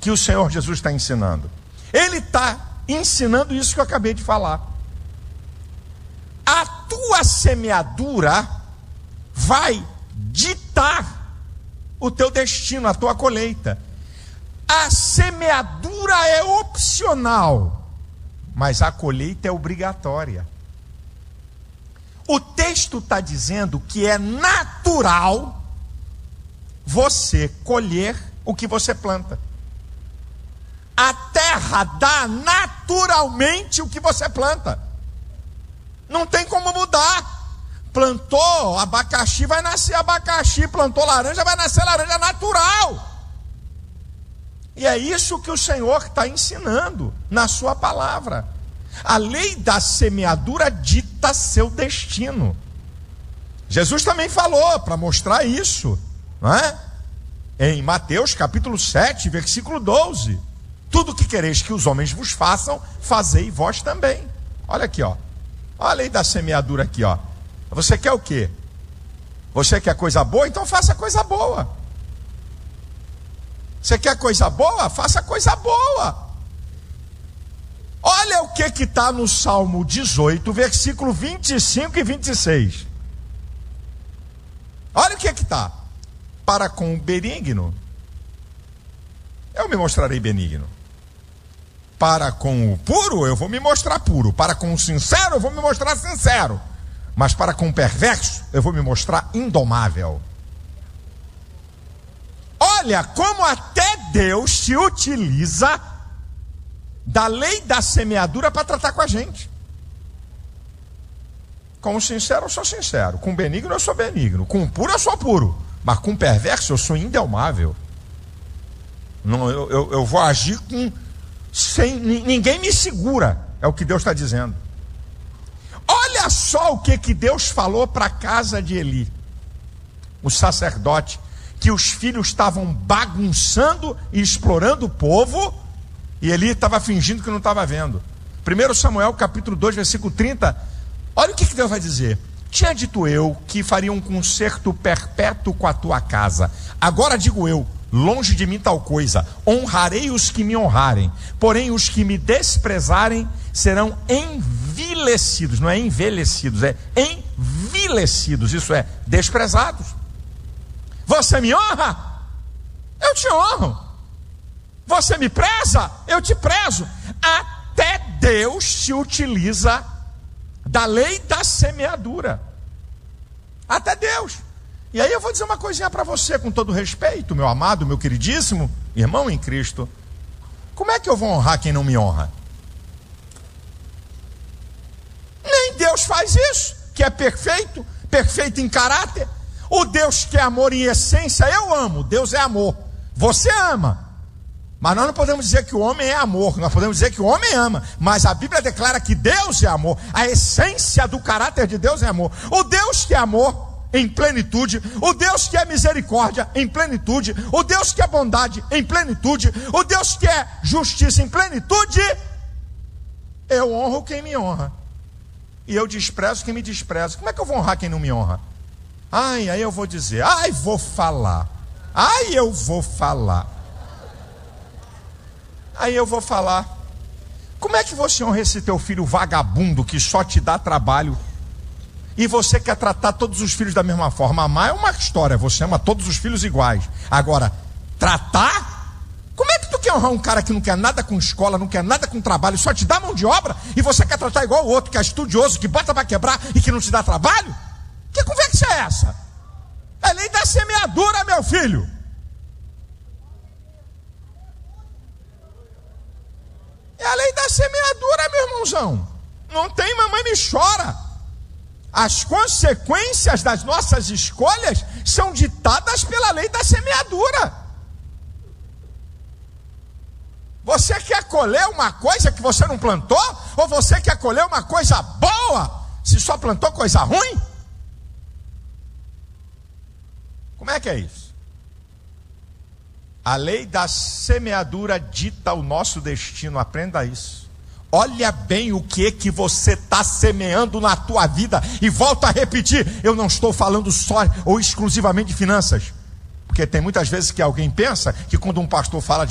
que o Senhor Jesus está ensinando? Ele está ensinando isso que eu acabei de falar. A tua semeadura vai ditar o teu destino, a tua colheita. A semeadura é opcional, mas a colheita é obrigatória. O texto está dizendo que é natural você colher o que você planta. A terra dá naturalmente o que você planta. Não tem como mudar. Plantou abacaxi, vai nascer abacaxi. Plantou laranja, vai nascer laranja, natural. E é isso que o Senhor está ensinando na sua palavra. A lei da semeadura dita seu destino. Jesus também falou para mostrar isso, não é? Em Mateus capítulo 7, versículo 12. Tudo que quereis que os homens vos façam, fazei vós também. Olha aqui, ó. Olha a lei da semeadura aqui, ó. Você quer o quê? Você quer coisa boa? Então faça coisa boa. Você quer coisa boa? Faça coisa boa. Olha o que está no Salmo 18, versículo 25 e 26. Olha o que está. Para com o benigno, eu me mostrarei benigno. Para com o puro, eu vou me mostrar puro. Para com o sincero, eu vou me mostrar sincero. Mas para com o perverso, eu vou me mostrar indomável. Olha como até Deus se utiliza da lei da semeadura para tratar com a gente. Com o sincero eu sou sincero, com o benigno eu sou benigno, com o puro eu sou puro, mas com o perverso eu sou indomável. Não, eu vou agir sem ninguém me segura, é o que Deus está dizendo. Olha só o que Deus falou para a casa de Eli, o sacerdote, que os filhos estavam bagunçando e explorando o povo, e Eli estava fingindo que não estava vendo. 1 Samuel capítulo 2, versículo 30, olha o que Deus vai dizer. Tinha dito eu que faria um concerto perpétuo com a tua casa. Agora digo eu, longe de mim tal coisa. Honrarei os que me honrarem, porém os que me desprezarem serão envilecidos. Não é envelhecidos, é envilecidos. Isso é, desprezados. Você me honra? Eu te honro. Você me preza? Eu te prezo. Até Deus se utiliza da lei da semeadura. Até Deus. E aí eu vou dizer uma coisinha para você, com todo respeito, meu amado, meu queridíssimo irmão em Cristo. Como é que eu vou honrar quem não me honra? Nem Deus faz isso, que é perfeito, perfeito em caráter. O Deus que é amor em essência, eu amo. Deus é amor. Você ama. Mas nós não podemos dizer que o homem é amor. Nós podemos dizer que o homem ama. Mas a Bíblia declara que Deus é amor. A essência do caráter de Deus é amor. O Deus que é amor em plenitude, o Deus que é misericórdia em plenitude, o Deus que é bondade em plenitude, o Deus que é justiça em plenitude, eu honro quem me honra. E eu desprezo quem me despreza. Como é que eu vou honrar quem não me honra? Aí eu vou dizer, vou falar. Aí eu vou falar. Como é que você honra esse teu filho vagabundo que só te dá trabalho? E você quer tratar todos os filhos da mesma forma? Amar é uma história, você ama todos os filhos iguais. Agora, tratar? Como é que tu quer honrar um cara que não quer nada com escola, não quer nada com trabalho, só te dá mão de obra, e você quer tratar igual o outro, que é estudioso, que bota pra quebrar e que não te dá trabalho? Que conversa é essa? É lei da semeadura, meu filho. É a lei da semeadura, meu irmãozão. Não tem mamãe me chora. As consequências das nossas escolhas são ditadas pela lei da semeadura. Você quer colher uma coisa que você não plantou? Ou você quer colher uma coisa boa se só plantou coisa ruim? Como é que é isso? A lei da semeadura dita o nosso destino. Aprenda isso. Olha bem o que você está semeando na tua vida. E volto a repetir, eu não estou falando só ou exclusivamente de finanças. Porque tem muitas vezes que alguém pensa que quando um pastor fala de